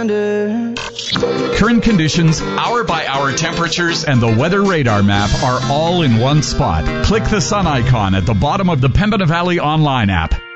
reminder. Current conditions, hour-by-hour temperatures, and the weather radar map are all in one spot. Click the sun icon at the bottom of the Pembina Valley online app.